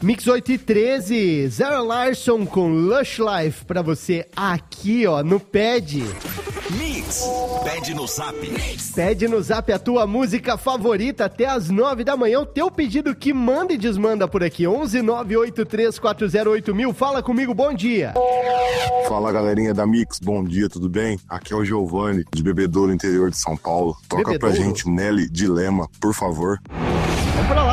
Mix 8 e 13, Zara Larsson com Lush Life pra você aqui, ó, no Pede. Mix, pede no Zap. Pede no Zap a tua música favorita até as 9 da manhã. O teu pedido que manda e desmanda por aqui. 11983408000. Fala comigo, bom dia. Fala, galerinha da Mix, bom dia, tudo bem? Aqui é o Giovanni, de Bebedouro, interior de São Paulo. Toca Bebedouro? pra gente Nelly Dilema, por favor. Vamos pra lá.